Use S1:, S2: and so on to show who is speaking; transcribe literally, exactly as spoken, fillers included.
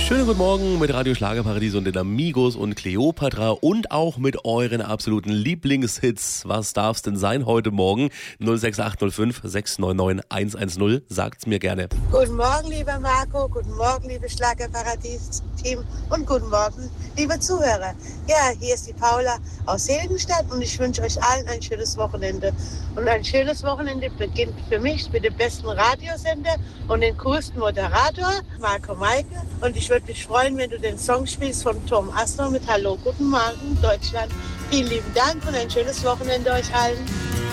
S1: Schönen guten Morgen mit Radio Schlagerparadies und den Amigos und Cleopatra und auch mit euren absoluten Lieblingshits. Was darf's denn sein heute Morgen? null sechs acht null fünf sechs neun neun eins eins null. Sagt's mir gerne.
S2: Guten Morgen, lieber Marco. Guten Morgen, liebe Schlagerparadies-Team. Und guten Morgen, liebe Zuhörer. Ja, hier ist die Paula aus Heldenstadt und ich wünsche euch allen ein schönes Wochenende. Und ein schönes Wochenende beginnt für mich mit dem besten Radiosender und dem coolsten Moderator, Marco Meike. Und ich würde mich freuen, wenn du den Song spielst von Tom Astor mit Hallo, guten Morgen, Deutschland. Vielen lieben Dank und ein schönes Wochenende euch allen.